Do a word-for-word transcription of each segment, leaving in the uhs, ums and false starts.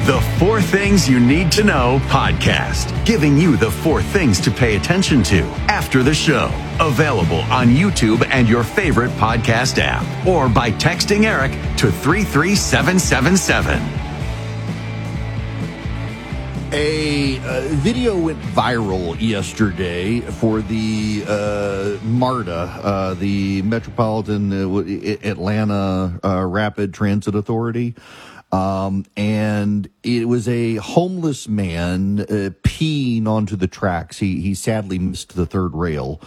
The Four Things You Need to Know podcast, giving you the four things to pay attention to after the show. Available on YouTube and your favorite podcast app, or by texting Eric to three three seven seven seven. A uh, video went viral yesterday for the uh, MARTA, uh, the Metropolitan uh, Atlanta uh, Rapid Transit Authority. Um, and it was a homeless man uh, peeing onto the tracks. He he sadly missed the third rail.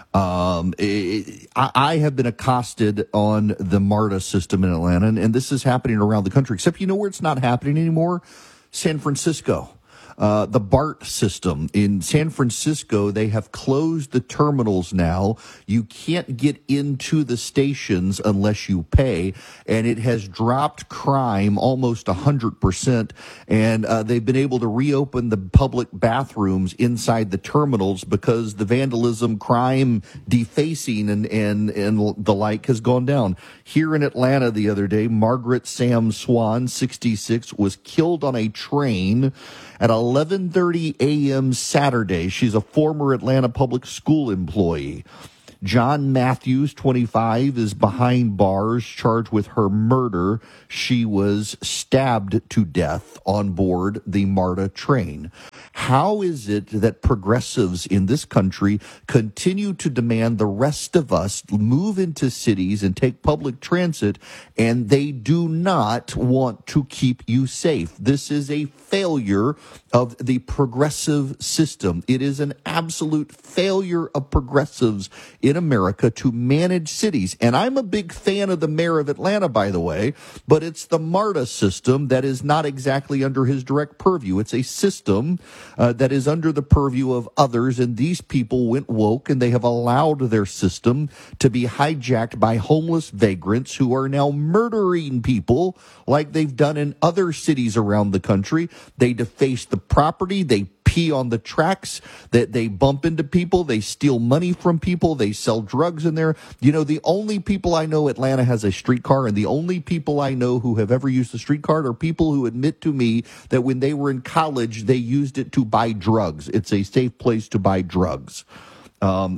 Um, it, I, I have been accosted on the MARTA system in Atlanta, and, and this is happening around the country. Except you know where it's not happening anymore? San Francisco. Uh, the BART system in San Francisco, they have closed the terminals now. You can't get into the stations unless you pay, and it has dropped crime almost one hundred percent, and uh, they've been able to reopen the public bathrooms inside the terminals because the vandalism, crime, defacing, and, and, and the like has gone down. Here in Atlanta the other day, Margaret Sam Swan, sixty-six, was killed on a train at eleven thirty a.m. Saturday. She's a former Atlanta public school employee. John Matthews, twenty-five, is behind bars, charged with her murder. She was stabbed to death on board the MARTA train. How is it that progressives in this country continue to demand the rest of us move into cities and take public transit, and they do not want to keep you safe? This is a failure of the progressive system. It is an absolute failure of progressives in America to manage cities. And I'm a big fan of the mayor of Atlanta, by the way, but it's the MARTA system that is not exactly under his direct purview. It's a system uh, that is under the purview of others, and these people went woke, and they have allowed their system to be hijacked by homeless vagrants who are now murdering people like they've done in other cities around the country. They deface the property, they pee on the tracks, that they bump into people, they steal money from people, they sell drugs in there. You know, the only people I know Atlanta has a streetcar, and the only people I know who have ever used a streetcar are people who admit to me that when they were in college, they used it to buy drugs. It's a safe place to buy drugs. Um,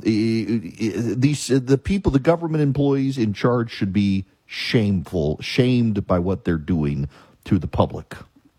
these the people, the government employees in charge should be shameful, shamed by what they're doing to the public.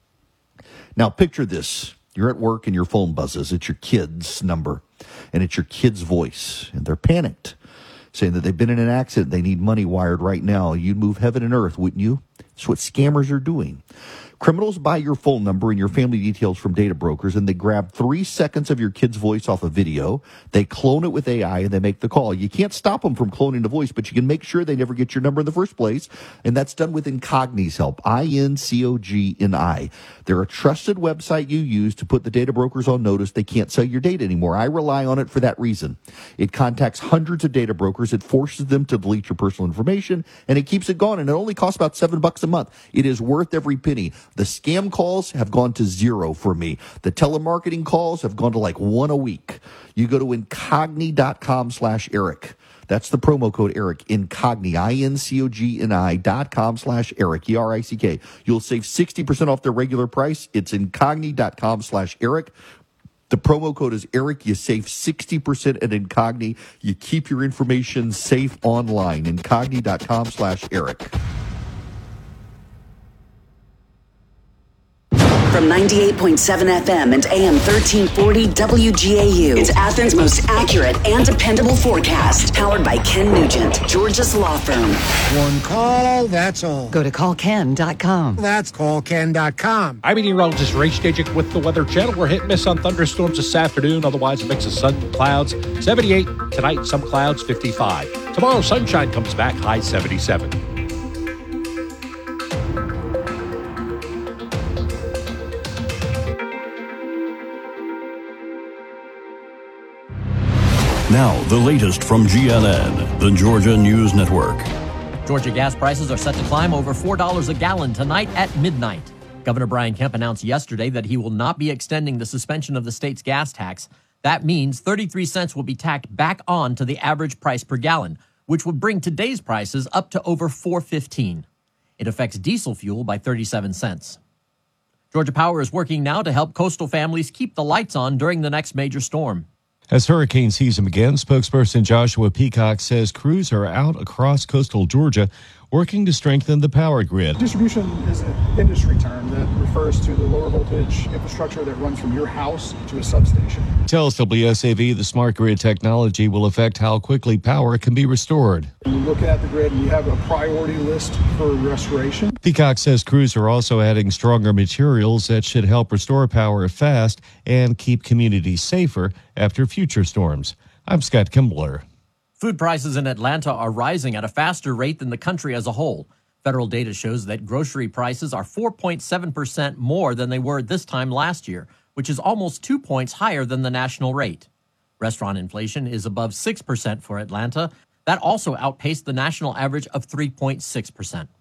Now, picture this. You're at work and your phone buzzes. It's your kid's number, and it's your kid's voice, and they're panicked, saying that they've been in an accident. They need money wired right now. You'd move heaven and earth, wouldn't you? That's what scammers are doing. Criminals buy your phone number and your family details from data brokers, and they grab three seconds of your kid's voice off a video. They clone it with A I, and they make the call. You can't stop them from cloning the voice, but you can make sure they never get your number in the first place, and that's done with Incogni's help, I N C O G N I. They're a trusted website you use to put the data brokers on notice they can't sell your data anymore. I rely on it for that reason. It contacts hundreds of data brokers. It forces them to delete your personal information, and it keeps it gone, and it only costs about seven bucks a month. It is worth every penny. The scam calls have gone to zero for me. The telemarketing calls have gone to like one a week. You go to incogni.com slash Eric. That's the promo code Eric, Incogni, I N C O G N I dot com slash Eric, E R I C K. You'll save sixty percent off their regular price. It's incogni.com slash Eric. The promo code is Eric. You save sixty percent at Incogni. You keep your information safe online. Incogni.com slash Eric. From ninety-eight point seven F M and A M thirteen forty W G A U, it's Athens' most accurate and dependable forecast. Powered by Ken Nugent, Georgia's law firm. One call, that's all. Go to call ken dot com. That's call ken dot com. I'm meteorologist Ray Stajic with the Weather Channel. We're hit and miss on thunderstorms this afternoon. Otherwise, a mix of sun and clouds. seventy-eight tonight, some clouds, fifty-five. Tomorrow, sunshine comes back, high seventy-seven. Now, the latest from G N N, the Georgia News Network. Georgia gas prices are set to climb over four dollars a gallon tonight at midnight. Governor Brian Kemp announced yesterday that he will not be extending the suspension of the state's gas tax. That means thirty-three cents will be tacked back on to the average price per gallon, which would bring today's prices up to over four dollars and fifteen cents. It affects diesel fuel by thirty-seven cents. Georgia Power is working now to help coastal families keep the lights on during the next major storm. As hurricane season begins, spokesperson Joshua Peacock says crews are out across coastal Georgia working to strengthen the power grid. Distribution is an industry term that refers to the lower voltage infrastructure that runs from your house to a substation. Tells W S A V the smart grid technology will affect how quickly power can be restored. We look at the grid and we have a priority list for restoration. Peacock says crews are also adding stronger materials that should help restore power fast and keep communities safer after future storms. I'm Scott Kimbler. Food prices in Atlanta are rising at a faster rate than the country as a whole. Federal data shows that grocery prices are four point seven percent more than they were this time last year, which is almost two points higher than the national rate. Restaurant inflation is above six percent for Atlanta. That also outpaced the national average of three point six percent.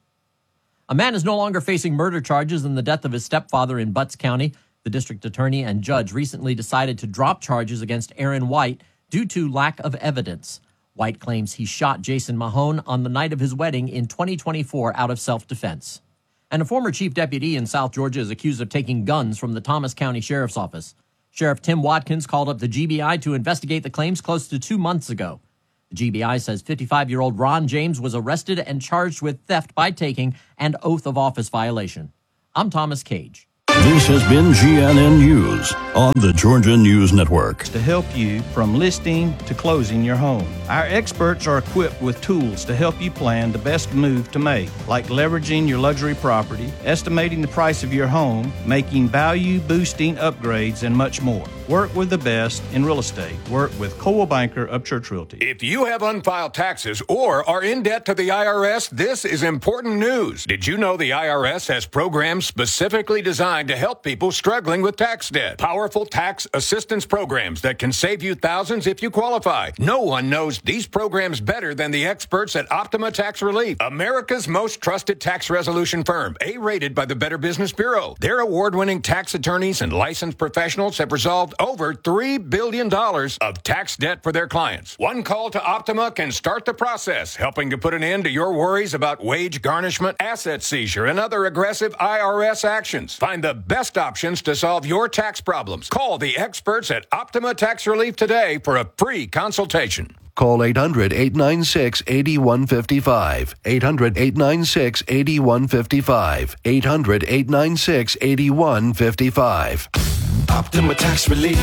A man is no longer facing murder charges in the death of his stepfather in Butts County. The district attorney and judge recently decided to drop charges against Aaron White due to lack of evidence. White claims he shot Jason Mahone on the night of his wedding in twenty twenty-four out of self-defense. And a former chief deputy in South Georgia is accused of taking guns from the Thomas County Sheriff's Office. Sheriff Tim Watkins called up the G B I to investigate the claims close to two months ago. The G B I says fifty-five-year-old Ron James was arrested and charged with theft by taking and oath of office violation. I'm Thomas Cage. This has been G N N News on the Georgia News Network. To help you from listing to closing your home. Our experts are equipped with tools to help you plan the best move to make, like leveraging your luxury property, estimating the price of your home, making value-boosting upgrades, and much more. Work with the best in real estate. Work with Coldwell Banker of Church Realty. If you have unfiled taxes or are in debt to the I R S, this is important news. Did you know the I R S has programs specifically designed to help people struggling with tax debt? Powerful tax assistance programs that can save you thousands if you qualify. No one knows these programs better than the experts at Optima Tax Relief, America's most trusted tax resolution firm, A-rated by the Better Business Bureau. Their award-winning tax attorneys and licensed professionals have resolved over three billion dollars of tax debt for their clients. One call to Optima can start the process, helping to put an end to your worries about wage garnishment, asset seizure, and other aggressive I R S actions. Find the best options to solve your tax problems. Call the experts at Optima Tax Relief today for a free consultation. Call eight hundred, eight nine six, eight one five five. eight hundred, eight nine six, eight one five five. eight hundred, eight nine six, eight one five five. Optima Tax Relief.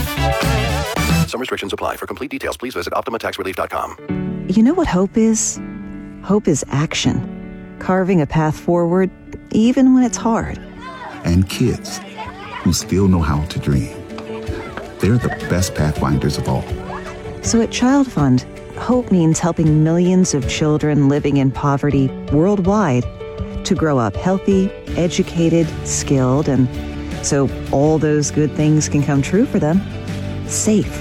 Some restrictions apply. For complete details, please visit optima tax relief dot com. You know what hope is? Hope is action. Carving a path forward, even when it's hard. And kids who still know how to dream. They're the best pathfinders of all. So at Child Fund, hope means helping millions of children living in poverty worldwide to grow up healthy, educated, skilled, and so all those good things can come true for them. Safe.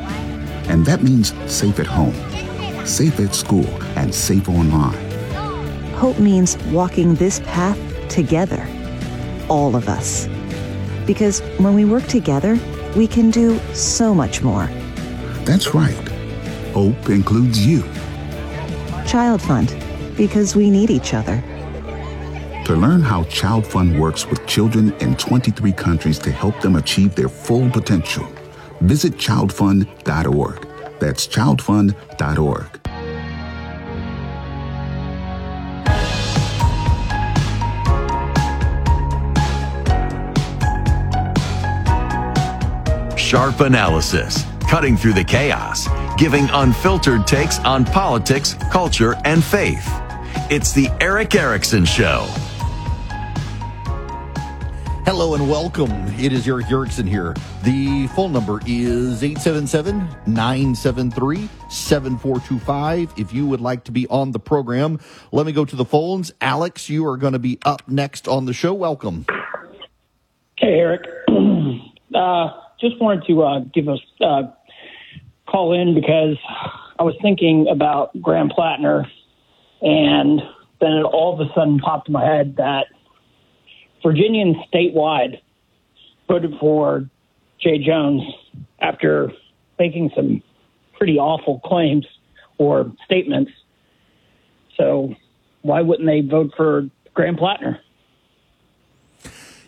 And that means safe at home, safe at school, and safe online. Hope means walking this path together. All of us. Because when we work together, we can do so much more. That's right. Hope includes you. Child Fund, because we need each other. To learn how Child Fund works with children in twenty-three countries to help them achieve their full potential, visit child fund dot org. That's child fund dot org. Sharp analysis, cutting through the chaos, giving unfiltered takes on politics, culture, and faith. It's the Erick Erickson Show. Hello and welcome. It is Erick Erickson here. The phone number is eight seven seven, nine seven three, seven four two five. If you would like to be on the program, let me go to the phones. Alex, you are going to be up next on the show. Welcome. Hey, Eric. uh, just wanted to uh, give us uh, call in because I was thinking about Graham Plattner, and then it all of a sudden popped in my head that Virginians statewide voted for Jay Jones after making some pretty awful claims or statements. So why wouldn't they vote for Graham Plattner?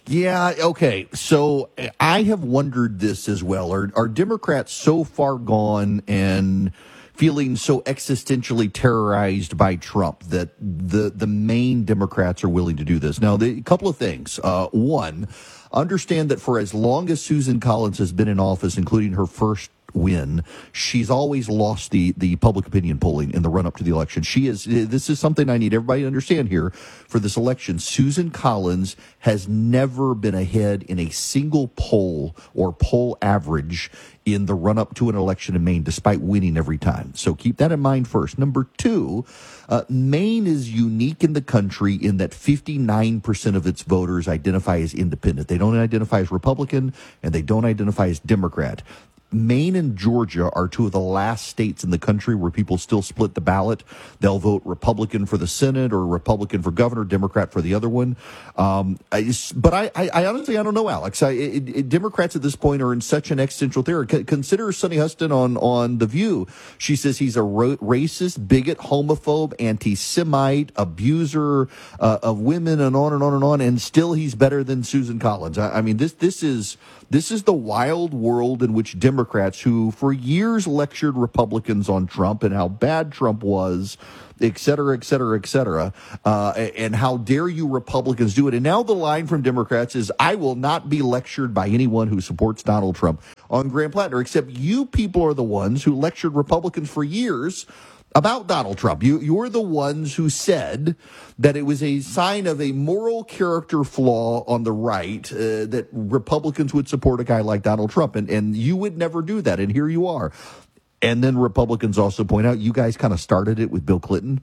Yeah, okay. So I have wondered this as well. Are, are Democrats so far gone and feeling so existentially terrorized by Trump that the the main Democrats are willing to do this? Now, the, a couple of things. Uh, one, understand that for as long as Susan Collins has been in office, including her first win, she's always lost the the public opinion polling in the run up to the election. She is this is something I need everybody to understand here for this election. Susan Collins has never been ahead in a single poll or poll average in the run up to an election in Maine, despite winning every time. So keep that in mind first. Number two, uh, Maine is unique in the country in that fifty-nine percent of its voters identify as independent. They don't identify as Republican and they don't identify as Democrat. Maine and Georgia are two of the last states in the country where people still split the ballot. They'll vote Republican for the Senate or Republican for governor, Democrat for the other one. Um, I, but I, I, I honestly, I don't know, Alex. I, it, it, Democrats at this point are in such an existential terror. C- consider Sunny Huston on, on The View. She says he's a ro- racist, bigot, homophobe, anti-Semite, abuser uh, of women, and on and on and on. And still he's better than Susan Collins. I, I mean, this this is... This is the wild world in which Democrats, who for years lectured Republicans on Trump and how bad Trump was, et cetera, et cetera, et cetera, uh, and how dare you Republicans do it. And now the line from Democrats is, I will not be lectured by anyone who supports Donald Trump on Graham Plattner, except you people are the ones who lectured Republicans for years about Donald Trump. You, you're the ones who said that it was a sign of a moral character flaw on the right, uh, that Republicans would support a guy like Donald Trump. And, and you would never do that. And here you are. And then Republicans also point out, you guys kind of started it with Bill Clinton.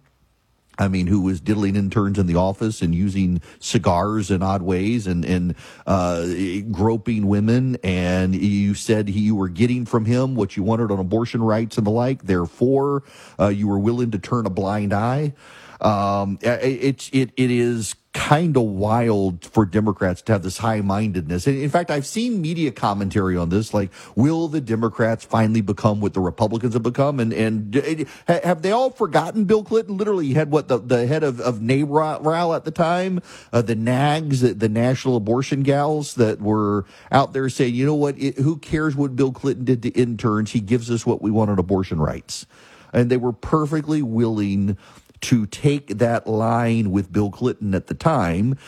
I mean, who was diddling interns in the office and using cigars in odd ways and, and uh, groping women. And you said he, you were getting from him what you wanted on abortion rights and the like. Therefore, uh, you were willing to turn a blind eye. Um, it, it, it is kind of wild for Democrats to have this high-mindedness. In fact, I've seen media commentary on this, like, will the Democrats finally become what the Republicans have become? And and have they all forgotten Bill Clinton? Literally, he had what the, the head of, of NARAL at the time, uh, the NAGs, the, the National Abortion Gals that were out there saying, you know what, it, who cares what Bill Clinton did to interns? He gives us what we want on abortion rights. And they were perfectly willing to take that line with Bill Clinton at the time.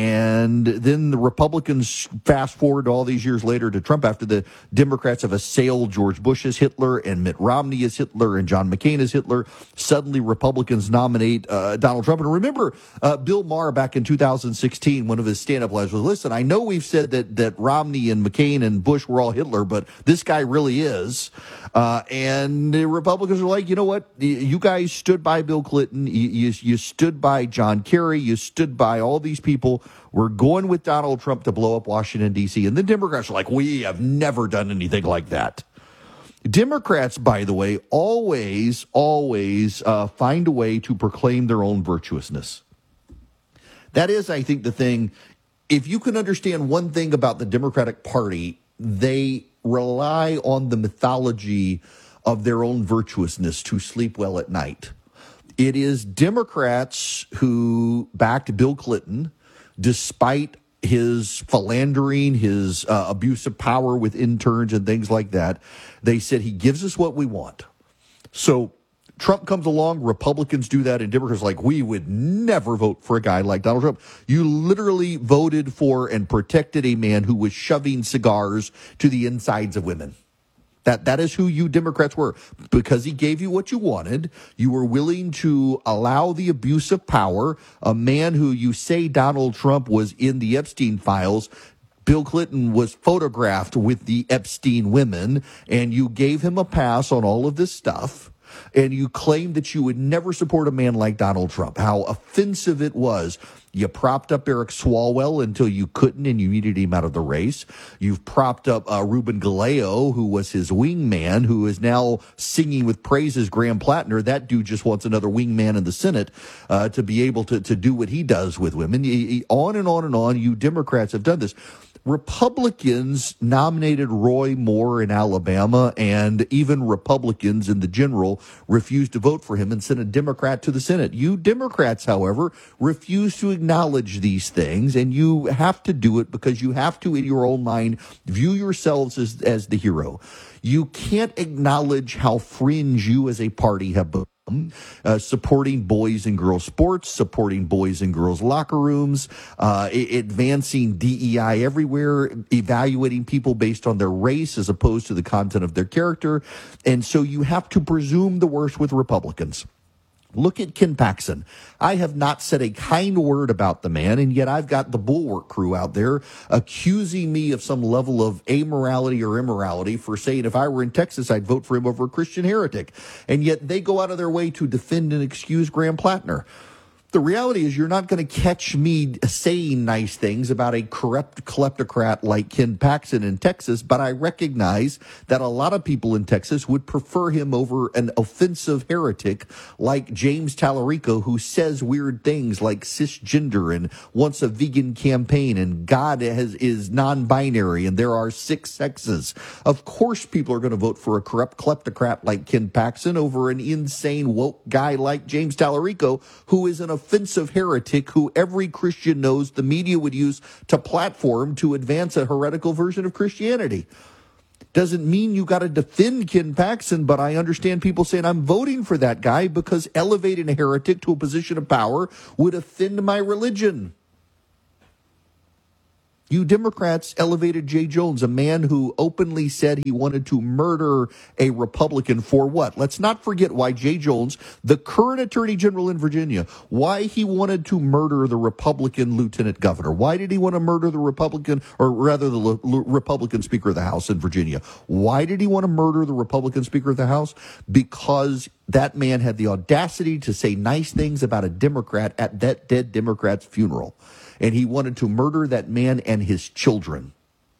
And then the Republicans fast forward all these years later to Trump after the Democrats have assailed George Bush as Hitler and Mitt Romney as Hitler and John McCain as Hitler. Suddenly Republicans nominate uh, Donald Trump. And remember, uh, Bill Maher back in two thousand sixteen, one of his stand-up lines was, listen, I know we've said that, that Romney and McCain and Bush were all Hitler, but this guy really is. Uh, and the Republicans are like, you know what? You guys stood by Bill Clinton. You, you, you stood by John Kerry. You stood by all these people. We're going with Donald Trump to blow up Washington, D C. And the Democrats are like, we have never done anything like that. Democrats, by the way, always, always uh, find a way to proclaim their own virtuousness. That is, I think, the thing. If you can understand one thing about the Democratic Party, they rely on the mythology of their own virtuousness to sleep well at night. It is Democrats who backed Bill Clinton, despite his philandering, his uh, abuse of power with interns and things like that. They said he gives us what we want. So Trump comes along, Republicans do that, and Democrats are like, we would never vote for a guy like Donald Trump. You literally voted for and protected a man who was shoving cigars to the insides of women. That that is who you Democrats were. Because he gave you what you wanted, you were willing to allow the abuse of power. A man who you say Donald Trump was in the Epstein files, Bill Clinton was photographed with the Epstein women, and you gave him a pass on all of this stuff. And you claimed that you would never support a man like Donald Trump, how offensive it was. You propped up Eric Swalwell until you couldn't, and you needed him out of the race. You've propped up uh, Ruben Galeo, who was his wingman, who is now singing with praises Graham Plattner. That dude just wants another wingman in the Senate uh, to be able to, to do what he does with women. He, he, on and on and on, you Democrats have done this. Republicans nominated Roy Moore in Alabama, and even Republicans in the general refused to vote for him and sent a Democrat to the Senate. You Democrats, however, refused to acknowledge these things, and you have to do it because you have to, in your own mind, view yourselves as, as the hero. You can't acknowledge how fringe you as a party have become. Uh, supporting boys and girls sports, supporting boys and girls locker rooms, uh, advancing D E I everywhere, evaluating people based on their race as opposed to the content of their character. And so you have to presume the worst with Republicans. Look at Ken Paxton. I have not said a kind word about the man, and yet I've got the Bulwark crew out there accusing me of some level of amorality or immorality for saying if I were in Texas, I'd vote for him over a Christian heretic. And yet they go out of their way to defend and excuse Graham Plattner. The reality is you're not going to catch me saying nice things about a corrupt kleptocrat like Ken Paxton in Texas, but I recognize that a lot of people in Texas would prefer him over an offensive heretic like James Tallarico, who says weird things like cisgender and wants a vegan campaign and God has, is non-binary and there are six sexes. Of course people are going to vote for a corrupt kleptocrat like Ken Paxton over an insane woke guy like James Tallarico, who is an offensive heretic who every Christian knows the media would use to platform to advance a heretical version of Christianity. Doesn't mean you got to defend Ken Paxton, but I understand people saying I'm voting for that guy because elevating a heretic to a position of power would offend my religion. You Democrats elevated Jay Jones, a man who openly said he wanted to murder a Republican for what? Let's not forget why Jay Jones, the current attorney general in Virginia, why he wanted to murder the Republican lieutenant governor. Why did he want to murder the Republican, or rather the L- Republican Speaker of the House in Virginia? Why did he want to murder the Republican Speaker of the House? Because that man had the audacity to say nice things about a Democrat at that dead Democrat's funeral. And he wanted to murder that man and his children.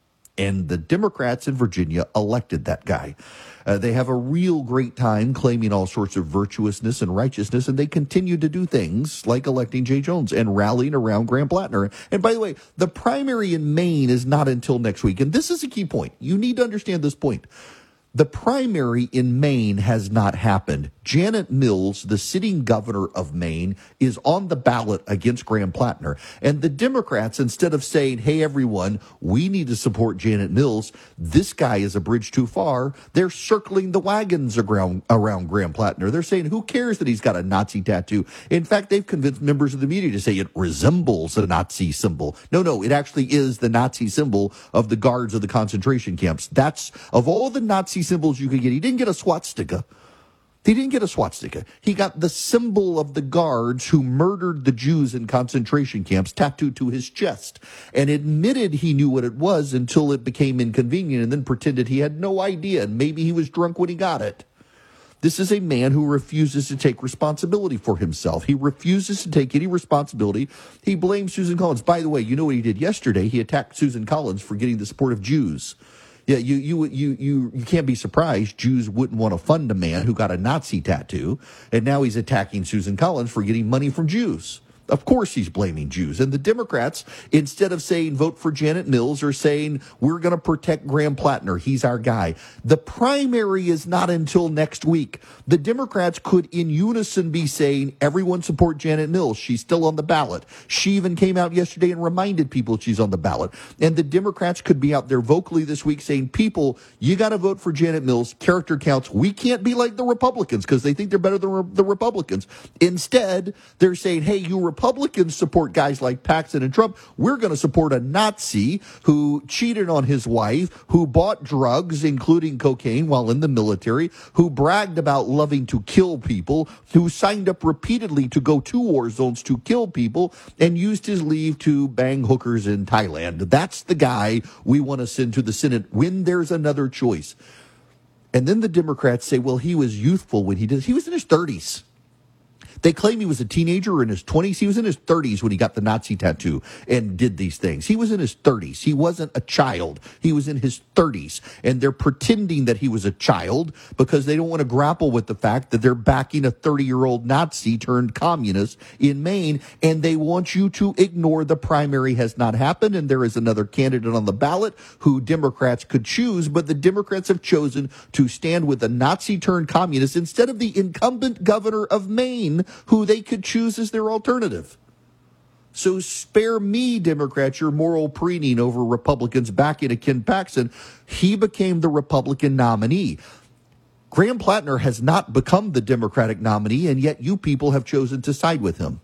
And the Democrats in Virginia elected that guy. Uh, they have a real great time claiming all sorts of virtuousness and righteousness, and they continue to do things like electing Jay Jones and rallying around Graham Plattner. And by the way, the primary in Maine is not until next week. And this is a key point. You need to understand this point. The primary in Maine has not happened. Janet Mills, the sitting governor of Maine, is on the ballot against Graham Plattner. And the Democrats, instead of saying, hey, everyone, we need to support Janet Mills, this guy is a bridge too far, they're circling the wagons around, around Graham Plattner. They're saying, who cares that he's got a Nazi tattoo? In fact, they've convinced members of the media to say it resembles a Nazi symbol. No, no, it actually is the Nazi symbol of the guards of the concentration camps. That's, of all the Nazi symbols you could get, he didn't get a swastika. He didn't get a swastika. He got the symbol of the guards who murdered the Jews in concentration camps tattooed to his chest, and admitted he knew what it was until it became inconvenient, and then pretended he had no idea, and maybe he was drunk when he got it. This is a man who refuses to take responsibility for himself. He refuses to take any responsibility. He blames Susan Collins. By the way, you know what he did yesterday? He attacked Susan Collins for getting the support of Jews. Yeah, you you you you you can't be surprised Jews wouldn't want to fund a man who got a Nazi tattoo, and now he's attacking Susan Collins for getting money from Jews. Of course he's blaming Jews. And the Democrats, instead of saying vote for Janet Mills, are saying we're going to protect Graham Plattner. He's our guy. The primary is not until next week. The Democrats could in unison be saying everyone support Janet Mills. She's still on the ballot. She even came out yesterday and reminded people she's on the ballot. And the Democrats could be out there vocally this week saying, people, you got to vote for Janet Mills. Character counts. We can't be like the Republicans because they think they're better than the Republicans. Instead, they're saying, hey, you Republicans, Republicans support guys like Paxton and Trump. We're going to support a Nazi who cheated on his wife, who bought drugs, including cocaine, while in the military, who bragged about loving to kill people, who signed up repeatedly to go to war zones to kill people, and used his leave to bang hookers in Thailand. That's the guy we want to send to the Senate when there's another choice. And then the Democrats say, well, he was youthful when he did. He was in his thirties. They claim he was a teenager or in his twenties. He was in his thirties when he got the Nazi tattoo and did these things. He was in his thirties. He wasn't a child. He was in his thirties. And they're pretending that he was a child because they don't want to grapple with the fact that they're backing a thirty-year-old Nazi turned communist in Maine. And they want you to ignore the primary has not happened. And there is another candidate on the ballot who Democrats could choose. But the Democrats have chosen to stand with a Nazi turned communist instead of the incumbent governor of Maine, who they could choose as their alternative. So spare me, Democrats, your moral preening over Republicans backing a Ken Paxton. He became the Republican nominee. Graham Plattner has not become the Democratic nominee, and yet you people have chosen to side with him.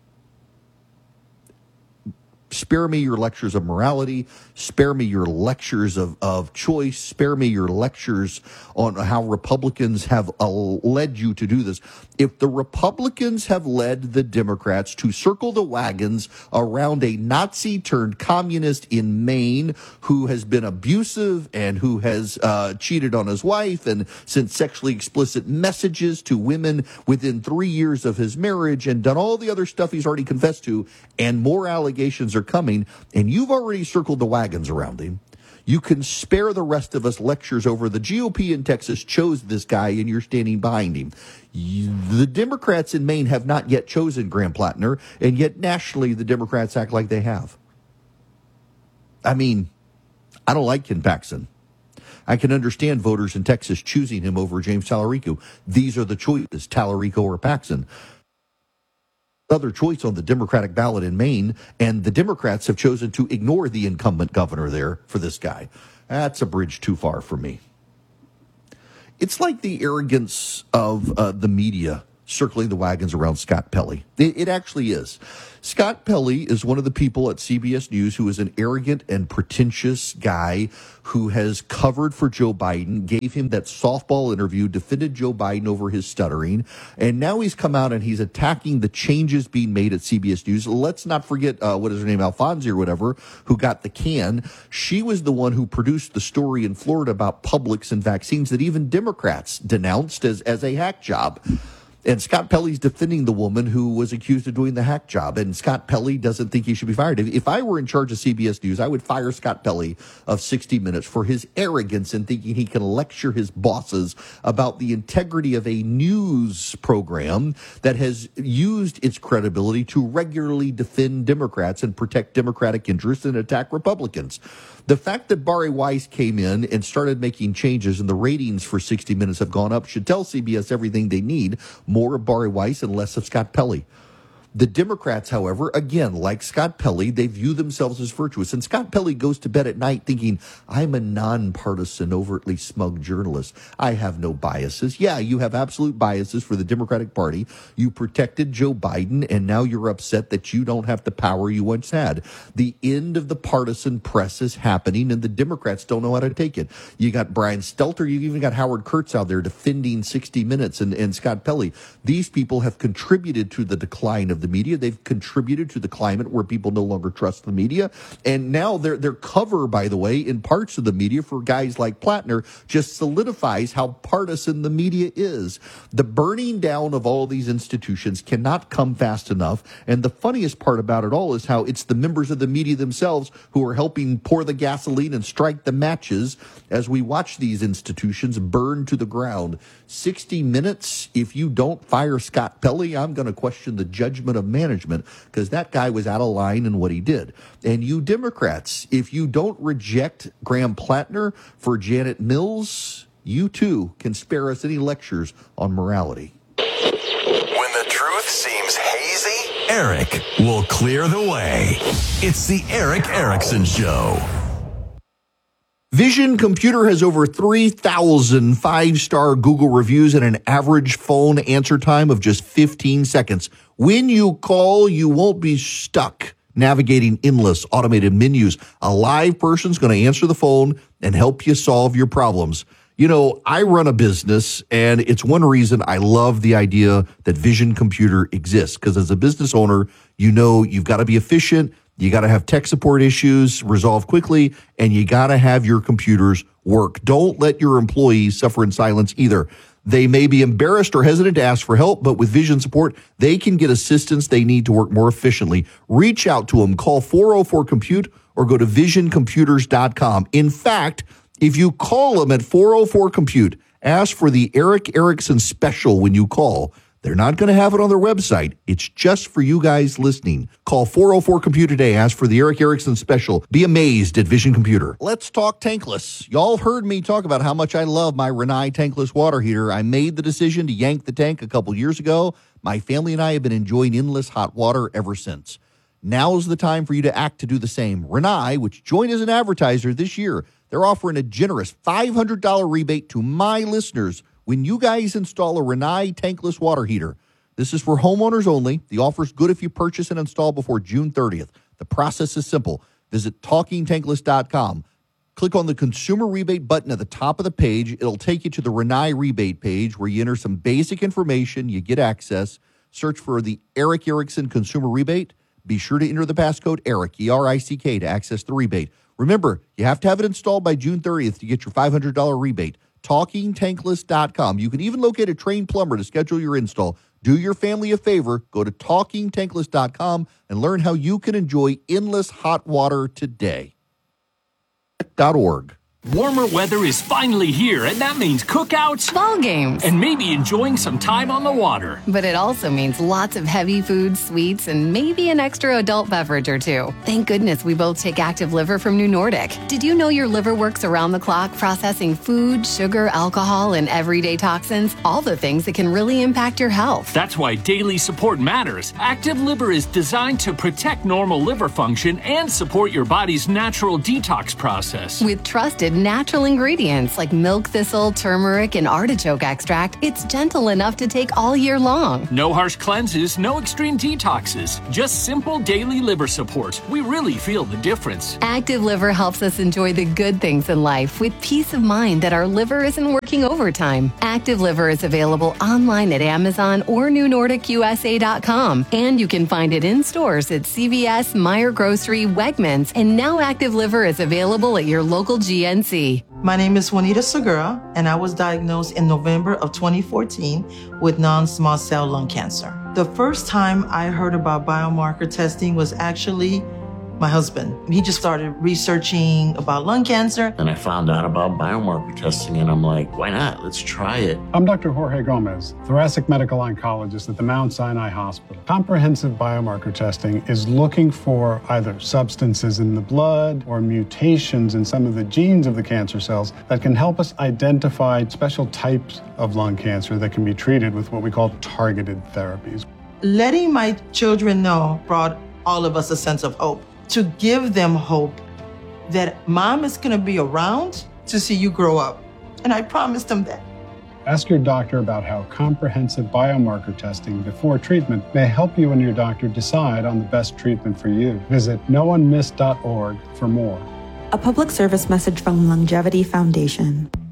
Spare me your lectures of morality. Spare me your lectures of, of choice. Spare me your lectures on how Republicans have uh, led you to do this. If the Republicans have led the Democrats to circle the wagons around a Nazi turned communist in Maine who has been abusive and who has uh, cheated on his wife and sent sexually explicit messages to women within three years of his marriage and done all the other stuff he's already confessed to, and more allegations are coming, and you've already circled the wagons around him, you can spare the rest of us lectures over the G O P in Texas chose this guy and you're standing behind him. You, the Democrats in Maine have not yet chosen Graham Plattner, and yet nationally the Democrats act like they have. I mean, I don't like Ken Paxton. I can understand voters in Texas choosing him over James Talarico. These are the choices, Talarico or Paxton. Other choice on the Democratic ballot in Maine, and the Democrats have chosen to ignore the incumbent governor there for this guy. That's a bridge too far for me. It's like the arrogance of uh, the media circling the wagons around Scott Pelley. It, it actually is. Scott Pelley is one of the people at C B S News who is an arrogant and pretentious guy who has covered for Joe Biden, gave him that softball interview, defended Joe Biden over his stuttering, and now he's come out and he's attacking the changes being made at C B S News. Let's not forget, uh, what is her name, Alfonsi or whatever, who got the can. She was the one who produced the story in Florida about Publix and vaccines that even Democrats denounced as, as a hack job. And Scott Pelley's defending the woman who was accused of doing the hack job. And Scott Pelley doesn't think he should be fired. If I were in charge of C B S News, I would fire Scott Pelley of sixty minutes for his arrogance in thinking he can lecture his bosses about the integrity of a news program that has used its credibility to regularly defend Democrats and protect Democratic interests and attack Republicans. The fact that Bari Weiss came in and started making changes and the ratings for sixty minutes have gone up should tell C B S everything they need. More of Bari Weiss and less of Scott Pelley. The Democrats, however, again, like Scott Pelley, they view themselves as virtuous. And Scott Pelley goes to bed at night thinking, I'm a nonpartisan, overtly smug journalist. I have no biases. Yeah, you have absolute biases for the Democratic Party. You protected Joe Biden, and now you're upset that you don't have the power you once had. The end of the partisan press is happening, and the Democrats don't know how to take it. You got Brian Stelter. You even got Howard Kurtz out there defending sixty minutes and, and Scott Pelley. These people have contributed to the decline of the media. They've contributed to the climate where people no longer trust the media. And now their their cover, by the way, in parts of the media for guys like Plattner just solidifies how partisan the media is. The burning down of all these institutions cannot come fast enough. And the funniest part about it all is how it's the members of the media themselves who are helping pour the gasoline and strike the matches as we watch these institutions burn to the ground. sixty minutes, if you don't fire Scott Pelley, I'm going to question the judgment of management, because that guy was out of line in what he did. And you Democrats, if you don't reject Graham Plattner for Janet Mills, you too can spare us any lectures on morality. When the truth seems hazy, Eric will clear the way. It's the Eric Erickson Show. Vision Computer has over three thousand five-star Google reviews and an average phone answer time of just fifteen seconds. When you call, you won't be stuck navigating endless automated menus. A live person's going to answer the phone and help you solve your problems. You know, I run a business, and it's one reason I love the idea that Vision Computer exists, because as a business owner, you know you've got to be efficient. You got to have tech support issues resolved quickly, and you got to have your computers work. Don't let your employees suffer in silence either. They may be embarrassed or hesitant to ask for help, but with Vision support, they can get assistance they need to work more efficiently. Reach out to them. Call four oh four compute or go to vision computers dot com. In fact, if you call them at four oh four compute, ask for the Eric Erickson special when you call. They're not going to have it on their website. It's just for you guys listening. Call four oh four compute today. Ask for the Eric Erickson special. Be amazed at Vision Computer. Let's talk tankless. Y'all heard me talk about how much I love my Rinnai tankless water heater. I made the decision to yank the tank a couple years ago. My family and I have been enjoying endless hot water ever since. Now's the time for you to act to do the same. Rinnai, which joined as an advertiser this year, they're offering a generous five hundred dollars rebate to my listeners when you guys install a Rinnai tankless water heater. This is for homeowners only. The offer's good if you purchase and install before June thirtieth. The process is simple. Visit talking tankless dot com. Click on the consumer rebate button at the top of the page. It'll take you to the Rinnai rebate page where you enter some basic information. You get access. Search for the Eric Erickson consumer rebate. Be sure to enter the passcode ERIC, E R I C K, to access the rebate. Remember, you have to have it installed by June thirtieth to get your five hundred dollars rebate. talking tankless dot com. You can even locate a trained plumber to schedule your install. Do your family a favor. Go to talking tankless dot com and learn how you can enjoy endless hot water today. .org. Warmer weather is finally here, and that means cookouts, ball games, and maybe enjoying some time on the water. But it also means lots of heavy food, sweets, and maybe an extra adult beverage or two. Thank goodness we both take Active Liver from New Nordic. Did you know your liver works around the clock processing food, sugar, alcohol, and everyday toxins? All the things that can really impact your health. That's why daily support matters. Active Liver is designed to protect normal liver function and support your body's natural detox process. With trusted natural ingredients like milk thistle, turmeric, and artichoke extract, it's gentle enough to take all year long. No harsh cleanses, no extreme detoxes, just simple daily liver support. We really feel the difference. Active Liver helps us enjoy the good things in life with peace of mind that our liver isn't working overtime. Active Liver is available online at Amazon or new nordic u s a dot com, and you can find it in stores at C V S, Meijer Grocery, Wegmans, and now Active Liver is available at your local G N C. My name is Juanita Segura, and I was diagnosed in November of twenty fourteen with non-small cell lung cancer. The first time I heard about biomarker testing was actually my husband. He just started researching about lung cancer. And I found out about biomarker testing, and I'm like, why not? Let's try it. I'm Doctor Jorge Gomez, thoracic medical oncologist at the Mount Sinai Hospital. Comprehensive biomarker testing is looking for either substances in the blood or mutations in some of the genes of the cancer cells that can help us identify special types of lung cancer that can be treated with what we call targeted therapies. Letting my children know brought all of us a sense of hope. To give them hope that mom is going to be around to see you grow up. And I promised them that. Ask your doctor about how comprehensive biomarker testing before treatment may help you and your doctor decide on the best treatment for you. Visit no one miss dot org for more. A public service message from Longevity Foundation.